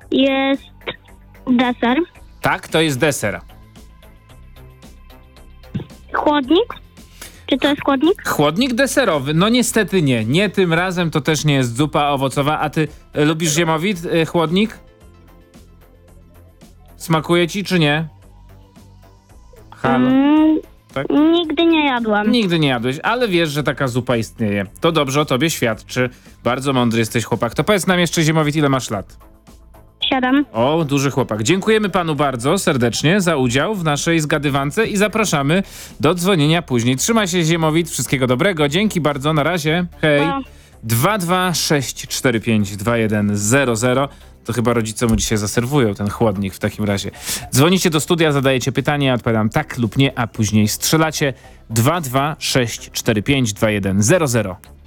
Jest deser. Tak, to jest deser. Chłodnik? Czy to jest chłodnik? Chłodnik deserowy? No niestety nie. Nie tym razem, to też nie jest zupa owocowa. A ty lubisz ziemowit, chłodnik? Smakuje ci czy nie? Halo? Tak? Nigdy nie jadłam. Nigdy nie jadłeś, ale wiesz, że taka zupa istnieje. To dobrze o tobie świadczy. Bardzo mądry jesteś chłopak. To powiedz nam jeszcze, ziemowit, ile masz lat? 7. O, duży chłopak. Dziękujemy panu bardzo serdecznie za udział w naszej zgadywance i zapraszamy do dzwonienia później. Trzymaj się, ziemowit. Wszystkiego dobrego. Dzięki bardzo. Na razie. Hej. 226452100. To chyba rodzice mu dzisiaj zaserwują ten chłodnik w takim razie. Dzwonicie do studia, zadajecie pytanie, ja odpowiadam tak lub nie, a później strzelacie 226452100.